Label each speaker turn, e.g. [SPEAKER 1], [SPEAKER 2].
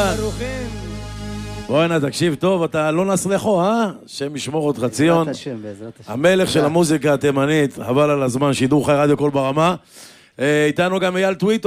[SPEAKER 1] אהלן. בוא'נה, תקשיב טוב, אתה לא נס לכו, שם ישמור אותך ציון. המלך של המוזיקה התימנית, חבל על הזמן, שידור חי רדיו כל ברמה. איתנו גם אייל טוויטו.